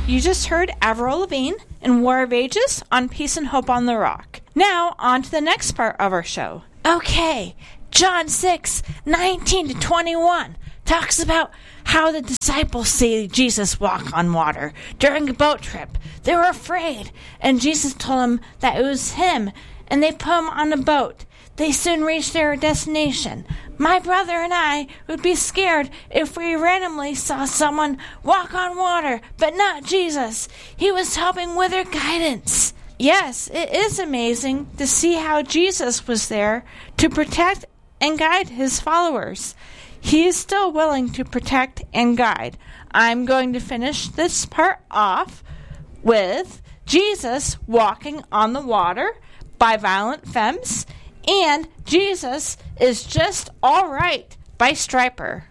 You just heard Avril Lavigne and War of Ages on Peace and Hope on the Rock. Now, on to the next part of our show. Okay, John 6:19-21 talks about how the disciples see Jesus walk on water during a boat trip. They were afraid, and Jesus told them that it was him, and they put him on a boat. They soon reached their destination. My brother and I would be scared if we randomly saw someone walk on water, but not Jesus. He was helping with their guidance. Yes, it is amazing to see how Jesus was there to protect and guide his followers. He is still willing to protect and guide. I'm going to finish this part off with Jesus Walking on the Water by Violent Femmes and Jesus is Just All Right by Stryper.